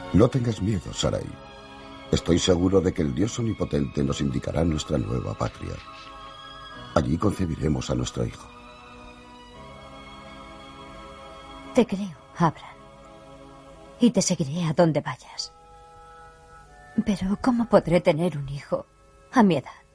No tengas miedo, Sarai. Estoy seguro de que el Dios omnipotente nos indicará nuestra nueva patria. Allí concebiremos a nuestro hijo. Te creo, Abraham. Y te seguiré a donde vayas. Pero ¿cómo podré tener un hijo a mi edad?